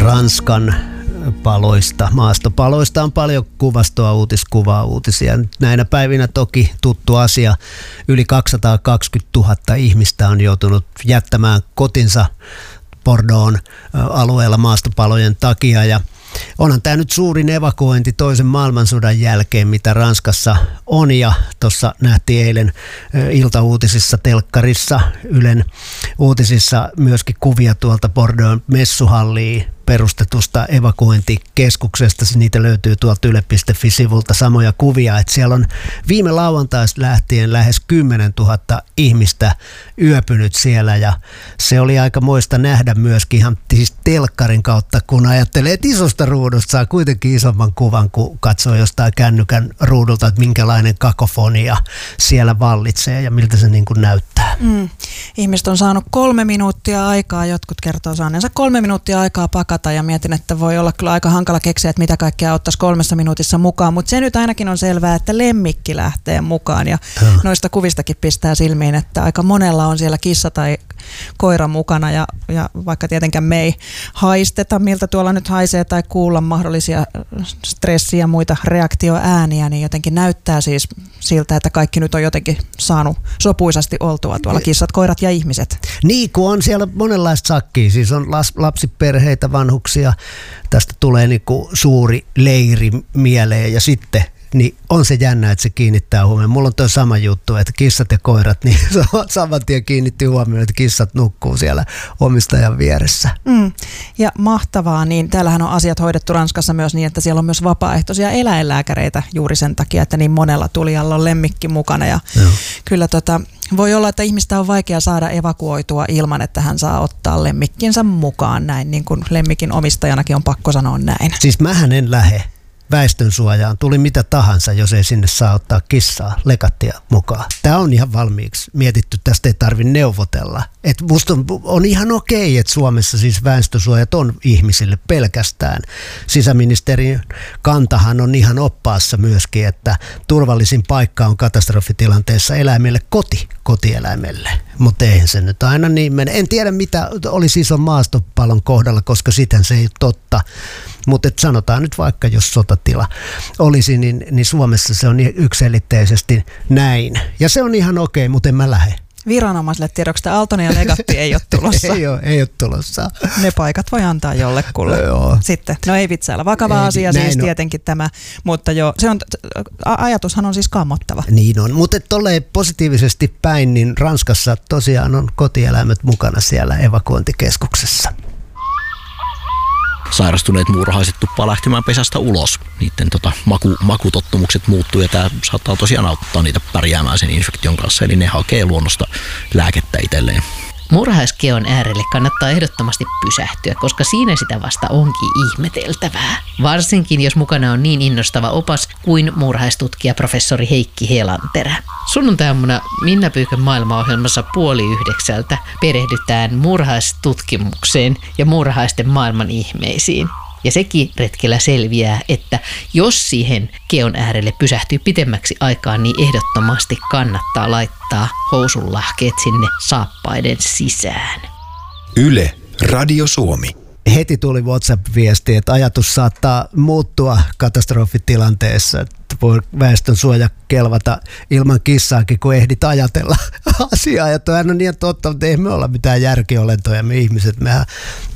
Ranskan paloista, maastopaloista on paljon kuvastoa, uutiskuvaa, uutisia. Näinä päivinä toki tuttu asia. Yli 220 000 ihmistä on joutunut jättämään kotinsa Bordeauxn alueella maastopalojen takia, ja onhan tämä nyt suurin evakuointi toisen maailmansodan jälkeen, mitä Ranskassa on, ja tuossa nähtiin eilen iltauutisissa, telkkarissa, Ylen uutisissa myöskin kuvia tuolta Bordeauxn messuhalliin perustetusta evakuointikeskuksesta. Niitä löytyy tuolta yle.fi-sivulta samoja kuvia, että siellä on viime lauantaista lähtien lähes 10 000 ihmistä yöpynyt siellä, ja se oli aika moista nähdä myöskin ihan siis telkkarin kautta, kun ajattelee, että isosta ruudusta saa kuitenkin isomman kuvan, kun katsoo jostain kännykän ruudulta, että minkälainen kakofonia siellä vallitsee ja miltä se niin kuin näyttää. Ihmiset on saanut 3 minuuttia aikaa, jotkut kertoo saaneensa 3 minuuttia aikaa pakata, ja mietin, että voi olla kyllä aika hankala keksiä, että mitä kaikkea ottaisi 3 minuutissa mukaan, mutta se nyt ainakin on selvää, että lemmikki lähtee mukaan, ja noista kuvistakin pistää silmiin, että aika monella on siellä kissa tai koira mukana, ja vaikka tietenkään me ei haisteta, miltä tuolla nyt haisee, tai kuulla mahdollisia stressiä ja muita reaktioääniä, niin jotenkin näyttää siis siltä, että kaikki nyt on jotenkin saanut sopuisasti oltua tuolla kissat, koirat ja ihmiset. Niin, kun on siellä monenlaista sakkia, siis on lapsiperheitä, vanhuksia, tästä tulee niinku suuri leiri mieleen, ja sitten niin on se jännä, että se kiinnittää huomioon. Mulla on tuo sama juttu, että kissat ja koirat, niin saman tien kiinnitti huomioon, että kissat nukkuu siellä omistajan vieressä. Ja mahtavaa, niin täällähän on asiat hoidettu Ranskassa myös niin, että siellä on myös vapaaehtoisia eläinlääkäreitä juuri sen takia, että niin monella tulijalla on lemmikki mukana. Ja kyllä voi olla, että ihmistä on vaikea saada evakuoitua ilman, että hän saa ottaa lemmikkinsä mukaan näin, niin kuin lemmikin omistajanakin on pakko sanoa näin. Siis mähän en lähde väestönsuojaan, tuli mitä tahansa, jos ei sinne saa ottaa kissaa, lekattia mukaan. Tämä on ihan valmiiksi mietitty, tästä ei tarvitse neuvotella. Et musta on ihan okei, että Suomessa siis väestönsuojat on ihmisille pelkästään. Sisäministerin kantahan on ihan oppaassa myöskin, että turvallisin paikka on katastrofitilanteessa eläimelle kotieläimelle. Mutta eihän se nyt aina niin mene. En tiedä mitä olisi ison maastopalon kohdalla, koska sittenhän se ei ole totta. Mutta sanotaan nyt vaikka, jos sotatila olisi, niin Suomessa se on yksiselitteisesti näin. Ja se on ihan okei, mutta en mä lähde. Viranomaisille tiedoksi, että Aaltonen ja Legatti ei ole tulossa. ei ole tulossa. Ne paikat voi antaa jollekulle. Sitten. No ei vitsailla. Vakava asia siis tietenkin tämä, mutta joo, se on, ajatushan on siis kammottava. Niin on, mutta tolleen positiivisesti päin, niin Ranskassa tosiaan on kotieläimet mukana siellä evakuointikeskuksessa. Sairastuneet muurahaiset tuppaa lähtemään pesästä ulos. Niiden makutottumukset muuttuu, ja tämä saattaa tosiaan auttaa niitä pärjäämään sen infektion kanssa, eli ne hakee luonnosta lääkettä itselleen. Muurahaiskeon äärelle kannattaa ehdottomasti pysähtyä, koska siinä sitä vasta onkin ihmeteltävää. Varsinkin jos mukana on niin innostava opas kuin muurahaistutkija professori Heikki Helanterä. Sunnuntaina Minna Pyykön maailmaohjelmassa 8:30 perehdytään muurahaistutkimukseen ja muurahaisten maailman ihmeisiin. Ja sekin retkellä selviää, että jos siihen keon äärelle pysähtyy pitemmäksi aikaa, niin ehdottomasti kannattaa laittaa housunlahkeet sinne saappaiden sisään. Yle, Radio Suomi. Heti tuli WhatsApp-viesti, että ajatus saattaa muuttua katastrofitilanteessa. Voi väestönsuoja kelvata ilman kissaakin, kun ehdit ajatella asiaa. Ja toihan on niin totta, mutta ei me olla mitään järkiolentoja, me ihmiset. Mehän